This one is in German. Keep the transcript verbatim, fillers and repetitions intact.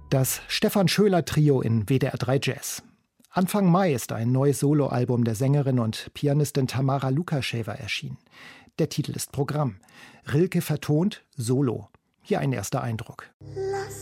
Das Stefan Schöler Trio in W D R drei Jazz. Anfang Mai ist ein neues Soloalbum der Sängerin und Pianistin Tamara Lukascheva erschienen. Der Titel ist Programm. Rilke vertont Solo. Hier ein erster Eindruck.